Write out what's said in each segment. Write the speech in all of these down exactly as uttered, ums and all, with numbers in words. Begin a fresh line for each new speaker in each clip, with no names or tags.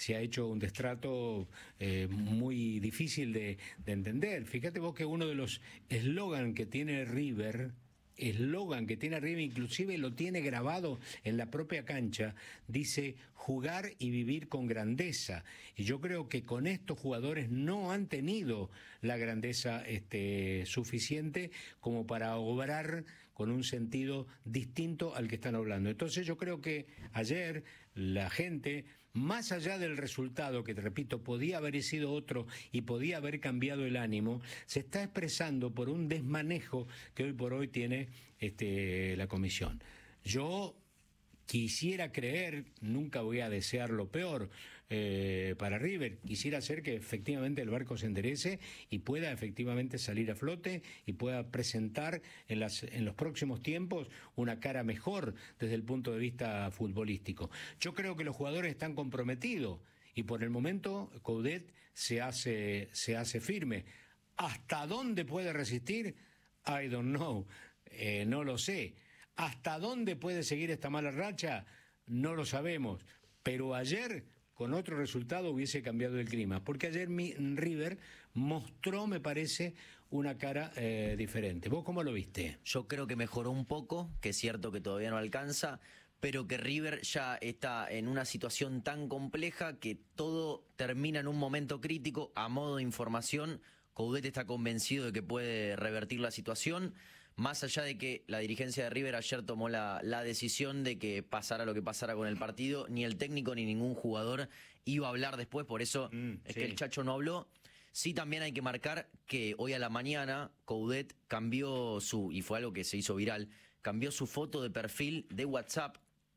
se ha hecho un destrato eh, muy difícil de, de entender. Fíjate vos que uno de los eslogan que tiene River, eslogan que tiene River, inclusive lo tiene grabado en la propia cancha, dice jugar y vivir con grandeza. Y yo creo que con estos jugadores no han tenido la grandeza este, suficiente como para obrar con un sentido distinto al que están hablando. Entonces yo creo que ayer la gente, más allá del resultado, que te repito, podía haber sido otro y podía haber cambiado el ánimo, se está expresando por un desmanejo que hoy por hoy tiene este, la comisión. Yo quisiera creer, nunca voy a desear lo peor eh, para River, quisiera hacer que efectivamente el barco se enderece y pueda efectivamente salir a flote y pueda presentar en, las, en los próximos tiempos una cara mejor desde el punto de vista futbolístico. Yo creo que los jugadores están comprometidos y por el momento Coudet se hace, se hace firme. ¿Hasta dónde puede resistir? I don't know, eh, no lo sé. ¿Hasta dónde puede seguir esta mala racha? No lo sabemos. Pero ayer, con otro resultado, hubiese cambiado el clima. Porque ayer mi River mostró, me parece, una cara eh, diferente. ¿Vos cómo lo viste?
Yo creo que mejoró un poco, que es cierto que todavía no alcanza, pero que River ya está en una situación tan compleja que todo termina en un momento crítico. A modo de información, Coudet está convencido de que puede revertir la situación, más allá de que la dirigencia de River ayer tomó la, la decisión de que pasara lo que pasara con el partido, ni el técnico ni ningún jugador iba a hablar después, por eso mm, es sí. que el Chacho no habló. Sí, también hay que marcar que hoy a la mañana Coudet cambió su, y fue algo que se hizo viral, cambió su foto de perfil de WhatsApp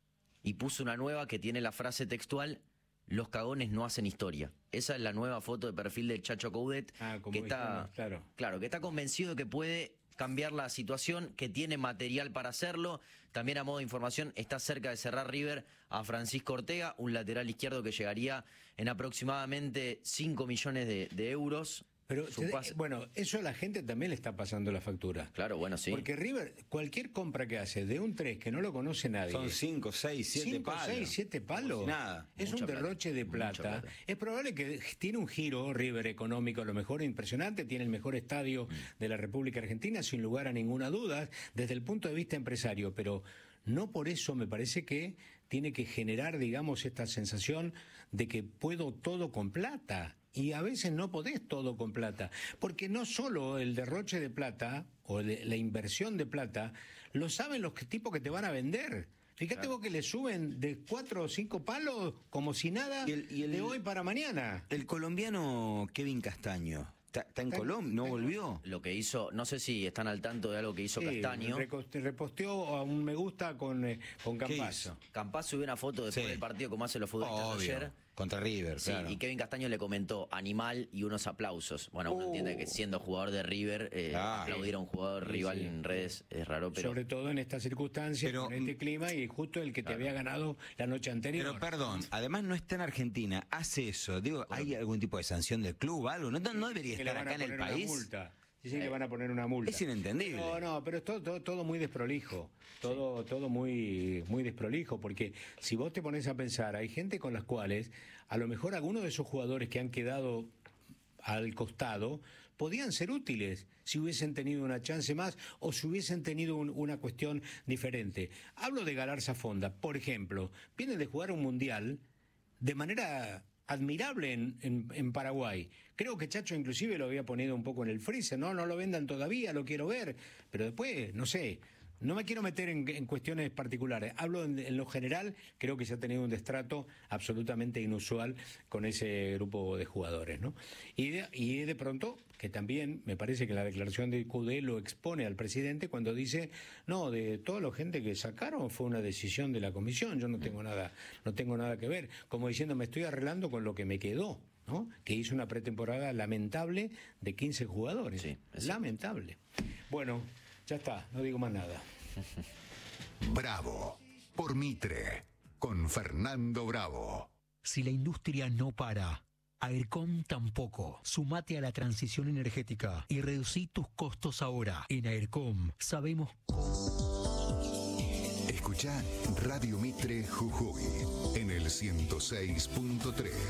y puso una nueva que tiene la frase textual: los cagones no hacen historia. Esa es la nueva foto de perfil del Chacho Coudet,
ah, como
que está,
dijimos, claro.
claro, que está convencido de que puede cambiar la situación, que tiene material para hacerlo. También a modo de información está cerca de cerrar River a Francisco Ortega, un lateral izquierdo que llegaría en aproximadamente cinco millones de, de euros.
Pero, te, bueno, eso a la gente también le está pasando la factura.
Claro, bueno, sí.
Porque River, cualquier compra que hace de un tres que no lo conoce nadie.
Son cinco, seis, siete palos.
cinco, seis, siete palos.
Nada.
Es un derroche de plata. plata. Es probable que tiene un giro River económico, a lo mejor impresionante. Tiene el mejor estadio mm. de la República Argentina, sin lugar a ninguna duda, desde el punto de vista empresario. Pero no por eso me parece que tiene que generar, digamos, esta sensación de que puedo todo con plata. Y a veces no podés todo con plata, porque no solo el derroche de plata o de la inversión de plata lo saben los tipos que te van a vender. Fíjate claro. vos que le suben de cuatro o cinco palos como si nada y el, y el, de hoy para mañana.
El colombiano Kevin Castaño. ¿Está, está en Colombia? ¿No volvió?
Lo que hizo, no sé si están al tanto de algo que hizo sí, Castaño.
Reposteó a un me gusta con, eh, con Campazzo.
Campazzo subió una foto después sí. del partido como hacen los futbolistas
Obvio.
ayer.
Contra River,
sí,
claro.
Y Kevin Castaño le comentó animal y unos aplausos. Bueno, uno uh. entiende que siendo jugador de River, eh, ah, aplaudir a un jugador sí, rival sí. en redes es raro, pero...
Sobre todo en estas circunstancias, pero, con este clima y justo el que claro. te había ganado la noche anterior.
Pero perdón, además no está en Argentina, hace eso. Digo, bueno. ¿hay algún tipo de sanción del club, algo? ¿No, no debería estar acá en el país?
Multa. Dicen que van a poner una multa.
Es inentendible.
No, no, pero es todo, todo, todo muy desprolijo. Todo, sí. todo muy, muy desprolijo, porque si vos te pones a pensar, hay gente con las cuales, a lo mejor algunos de esos jugadores que han quedado al costado, podían ser útiles si hubiesen tenido una chance más o si hubiesen tenido un, una cuestión diferente. Hablo de Galarza Fonda, por ejemplo, viene de jugar un mundial de manera admirable en, en, en Paraguay. Creo que Chacho inclusive lo había ponido un poco en el freezer, no, no lo vendan todavía, lo quiero ver, pero después, no sé, no me quiero meter en, en cuestiones particulares, hablo en, en lo general, creo que se ha tenido un destrato absolutamente inusual con ese grupo de jugadores, ¿no? Y de, y de pronto, que también me parece que la declaración de Coudet lo expone al presidente cuando dice, no, de toda la gente que sacaron fue una decisión de la comisión, yo no tengo nada, no tengo nada que ver, como diciendo, me estoy arreglando con lo que me quedó, ¿no? Que hizo una pretemporada lamentable de quince jugadores, sí, lamentable. Bueno, ya está, no digo más nada.
Bravo, por Mitre, con Fernando Bravo.
Si la industria no para, AERCOM tampoco. Sumate a la transición energética y reducí tus costos ahora. En AERCOM sabemos...
Escuchá Radio Mitre Jujuy en el ciento seis punto tres.